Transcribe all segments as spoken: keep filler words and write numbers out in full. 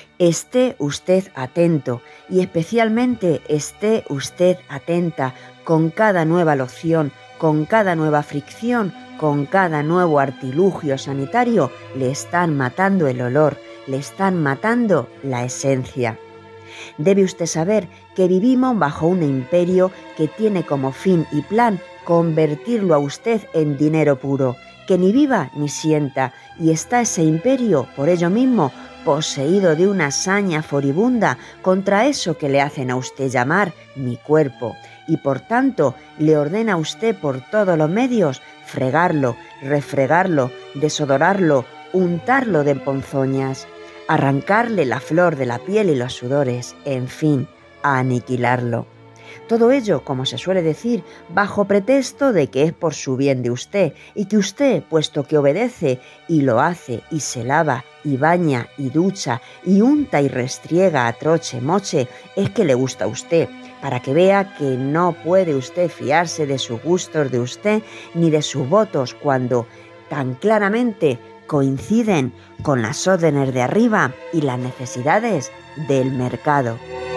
Esté usted atento y especialmente esté usted atenta con cada nueva loción, con cada nueva fricción, con cada nuevo artilugio sanitario. Le están matando el olor, le están matando la esencia. Debe usted saber que vivimos bajo un imperio que tiene como fin y plan convertirlo a usted en dinero puro, que ni viva ni sienta, y está ese imperio, por ello mismo, poseído de una saña furibunda contra eso que le hacen a usted llamar mi cuerpo, y por tanto le ordena a usted por todos los medios fregarlo, refregarlo, desodorarlo, untarlo de ponzoñas, arrancarle la flor de la piel y los sudores, en fin, a aniquilarlo. Todo ello, como se suele decir, bajo pretexto de que es por su bien de usted y que usted, puesto que obedece y lo hace y se lava y baña y ducha y unta y restriega a troche moche, es que le gusta a usted, para que vea que no puede usted fiarse de sus gustos de usted ni de sus votos cuando tan claramente coinciden con las órdenes de arriba y las necesidades del mercado.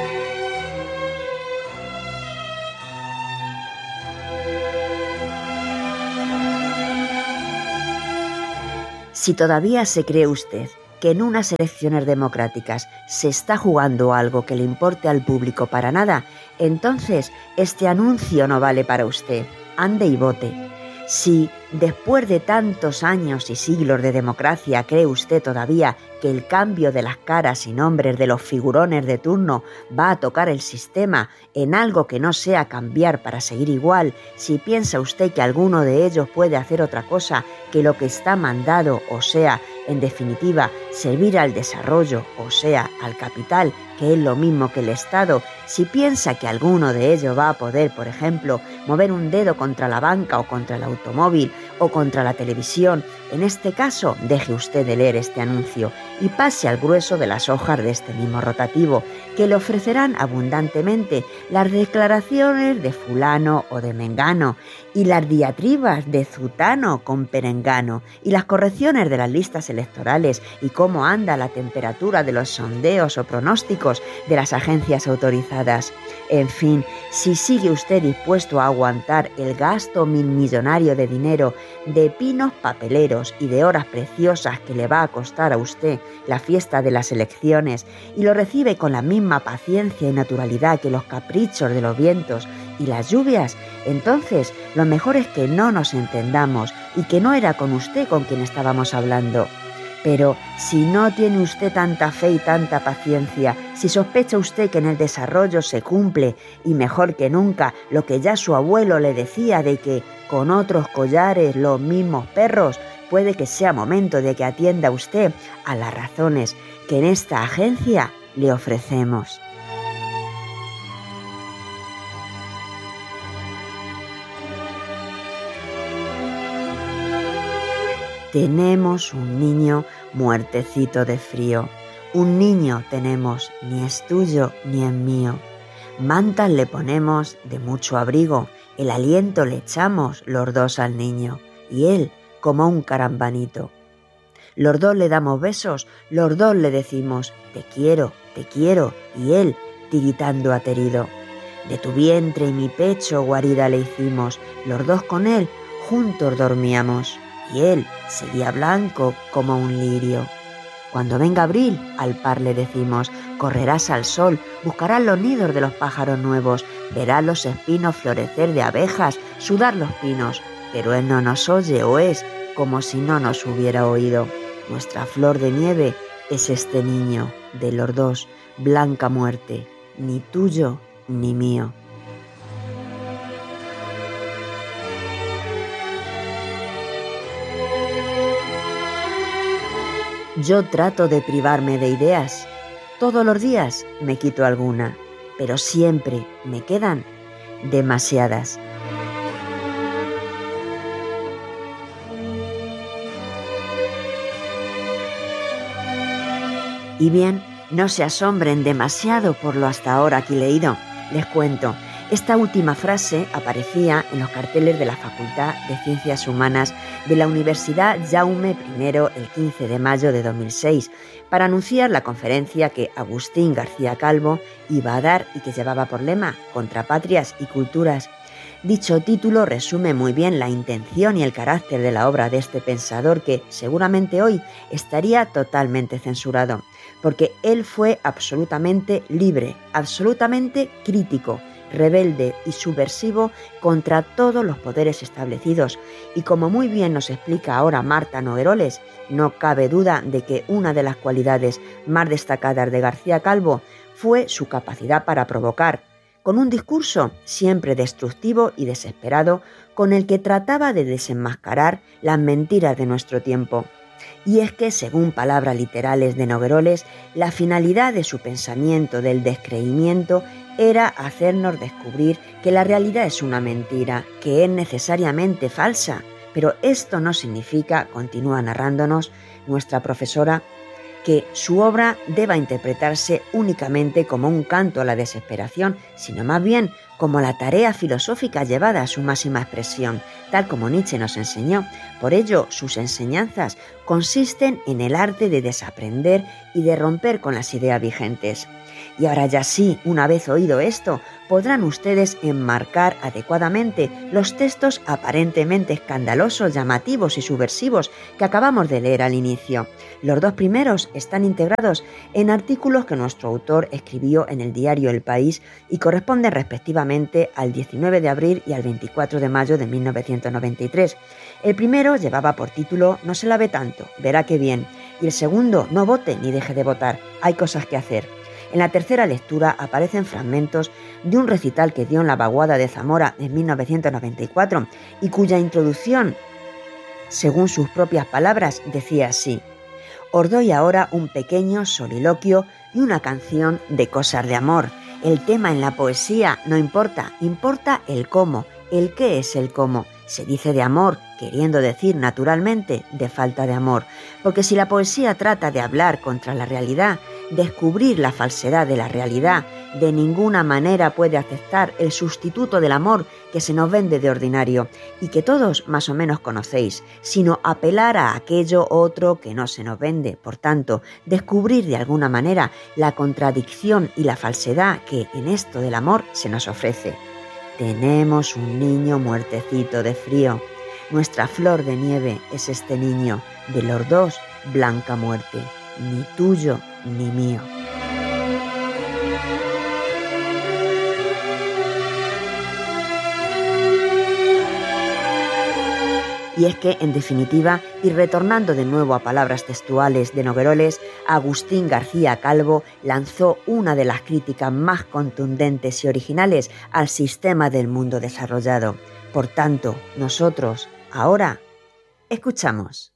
Si todavía se cree usted que en unas elecciones democráticas se está jugando algo que le importe al público para nada, entonces este anuncio no vale para usted. Ande y vote. Si, después de tantos años y siglos de democracia, cree usted todavía que el cambio de las caras y nombres de los figurones de turno va a tocar el sistema en algo que no sea cambiar para seguir igual, si piensa usted que alguno de ellos puede hacer otra cosa que lo que está mandado, o sea, en definitiva, servir al desarrollo, o sea, al capital, que es lo mismo que el Estado, si piensa que alguno de ellos va a poder, por ejemplo, mover un dedo contra la banca o contra el automóvil o contra la televisión, en este caso deje usted de leer este anuncio y pase al grueso de las hojas de este mismo rotativo, que le ofrecerán abundantemente las declaraciones de fulano o de mengano y las diatribas de zutano con perengano y las correcciones de las listas electorales y cómo anda la temperatura de los sondeos o pronósticos de las agencias autorizadas. En fin, si sigue usted dispuesto a aguantar el gasto milmillonario de dinero, de pinos papeleros y de horas preciosas que le va a costar a usted la fiesta de las elecciones y lo recibe con la misma paciencia y naturalidad que los caprichos de los vientos y las lluvias, entonces lo mejor es que no nos entendamos y que no era con usted con quien estábamos hablando. Pero si no tiene usted tanta fe y tanta paciencia, si sospecha usted que en el desarrollo se cumple, y mejor que nunca, lo que ya su abuelo le decía de que con otros collares los mismos perros, puede que sea momento de que atienda usted a las razones que en esta agencia le ofrecemos. Tenemos un niño muertecito de frío. Un niño tenemos, ni es tuyo ni es mío. Mantas le ponemos de mucho abrigo, el aliento le echamos los dos al niño, y él como un carambanito. Los dos le damos besos, los dos le decimos te quiero, te quiero, y él tiritando aterido. De tu vientre y mi pecho guarida le hicimos, los dos con él juntos dormíamos. Y él seguía blanco como un lirio. Cuando venga abril, al par le decimos, correrás al sol, buscarás los nidos de los pájaros nuevos, verás los espinos florecer de abejas, sudar los pinos, pero él no nos oye o es como si no nos hubiera oído. Nuestra flor de nieve es este niño, de los dos, blanca muerte, ni tuyo ni mío. Yo trato de privarme de ideas. Todos los días me quito alguna, pero siempre me quedan demasiadas. Y bien, no se asombren demasiado por lo hasta ahora aquí leído. Les cuento, Esta última frase aparecía en los carteles de la Facultad de Ciencias Humanas de la Universidad Jaume primero el quince de mayo de dos mil seis, para anunciar la conferencia que Agustín García Calvo iba a dar y que llevaba por lema Contra Patrias y Culturas. Dicho título resume muy bien la intención y el carácter de la obra de este pensador que seguramente hoy estaría totalmente censurado, porque él fue absolutamente libre, absolutamente crítico, rebelde y subversivo contra todos los poderes establecidos, y como muy bien nos explica ahora Marta Nogueroles, no cabe duda de que una de las cualidades más destacadas de García Calvo fue su capacidad para provocar, con un discurso siempre destructivo y desesperado con el que trataba de desenmascarar las mentiras de nuestro tiempo. Y es que, según palabras literales de Nogueroles, la finalidad de su pensamiento del descreimiento era hacernos descubrir que la realidad es una mentira, que es necesariamente falsa. Pero esto no significa, continúa narrándonos nuestra profesora, que su obra deba interpretarse únicamente como un canto a la desesperación, sino más bien como la tarea filosófica llevada a su máxima expresión, tal como Nietzsche nos enseñó. Por ello, sus enseñanzas consisten en el arte de desaprender y de romper con las ideas vigentes. Y ahora ya sí, una vez oído esto, podrán ustedes enmarcar adecuadamente los textos aparentemente escandalosos, llamativos y subversivos que acabamos de leer al inicio. Los dos primeros están integrados en artículos que nuestro autor escribió en el diario El País y corresponden respectivamente al diecinueve de abril y al veinticuatro de mayo de mil novecientos noventa y tres. El primero llevaba por título No se lave tanto, verá qué bien, y el segundo No vote ni deje de votar, hay cosas que hacer. En la tercera lectura aparecen fragmentos de un recital que dio en la Vaguada de Zamora en mil novecientos noventa y cuatro y cuya introducción, según sus propias palabras, decía así: os doy ahora un pequeño soliloquio y una canción de cosas de amor. El tema en la poesía no importa, importa el cómo, el qué es el cómo. Se dice de amor, queriendo decir naturalmente de falta de amor, porque si la poesía trata de hablar contra la realidad, descubrir la falsedad de la realidad, de ninguna manera puede aceptar el sustituto del amor que se nos vende de ordinario y que todos más o menos conocéis, sino apelar a aquello otro que no se nos vende. Por tanto, descubrir de alguna manera la contradicción y la falsedad que en esto del amor se nos ofrece. Tenemos un niño muertecito de frío. Nuestra flor de nieve es este niño, de los dos, blanca muerte, ni tuyo ni mío. Y es que, en definitiva, y retornando de nuevo a palabras textuales de Nogueroles, Agustín García Calvo lanzó una de las críticas más contundentes y originales al sistema del mundo desarrollado. Por tanto, nosotros, ahora, escuchamos.